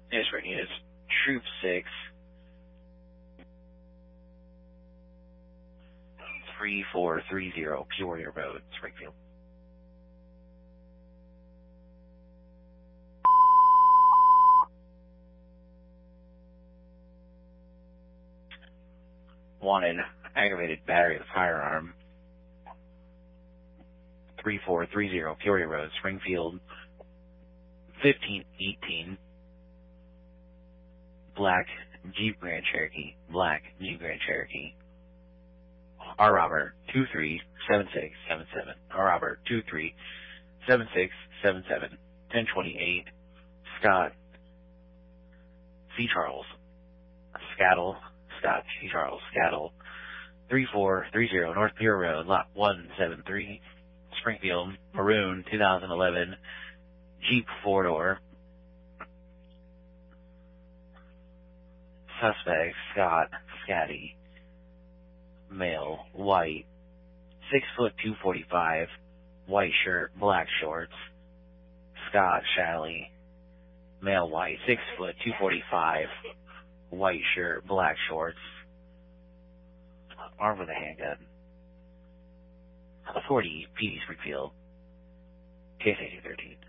Hispanic units, Troop 6, 3430 Peoria Road, Springfield. Wanted, aggravated battery of firearm, 3430 Peoria Road, Springfield, 1518, black Jeep Grand Cherokee, R. Robert 237677, R. Robert 237677, 1028, Scott C. Charles, Scott C. Charles, Scattle, 3430 North Pier Road, Lot 173, Springfield, maroon, 2011, Jeep 4-door. Suspect, Scotty, male, white, 6'2", white shirt, black shorts. Scott Shalley, male, white, 6'2", white shirt, black shorts, armed with a handgun. 40 PD Springfield, case 1813.